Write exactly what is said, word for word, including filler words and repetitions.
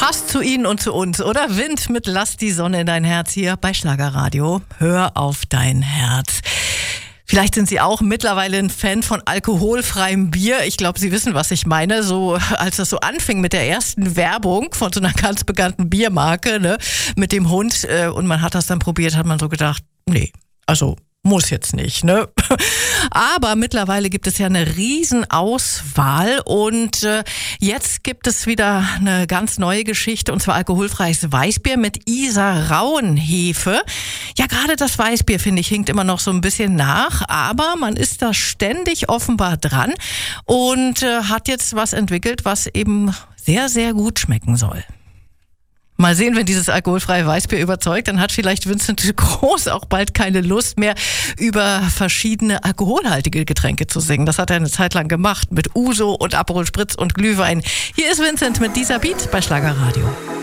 Passt zu Ihnen und zu uns, oder? Wind mit Lass die Sonne in dein Herz hier bei Schlagerradio. Hör auf dein Herz. Vielleicht sind Sie auch mittlerweile ein Fan von alkoholfreiem Bier. Ich glaube, Sie wissen, was ich meine. So, als das so anfing mit der ersten Werbung von so einer ganz bekannten Biermarke, ne, mit dem Hund, äh, und man hat das dann probiert, hat man so gedacht, nee, also muss jetzt nicht, ne? Aber mittlerweile gibt es ja eine Riesenauswahl und äh, jetzt gibt es wieder eine ganz neue Geschichte, und zwar alkoholfreies Weißbier mit Isar-Rauenhefe. Ja, gerade das Weißbier, finde ich, hinkt immer noch so ein bisschen nach, aber man ist da ständig offenbar dran und äh, hat jetzt was entwickelt, was eben sehr, sehr gut schmecken soll. Mal sehen, wenn dieses alkoholfreie Weißbier überzeugt, dann hat vielleicht Vincent Groß auch bald keine Lust mehr, über verschiedene alkoholhaltige Getränke zu singen. Das hat er eine Zeit lang gemacht mit Uso und Aperol Spritz und Glühwein. Hier ist Vincent mit dieser Beat bei Schlagerradio.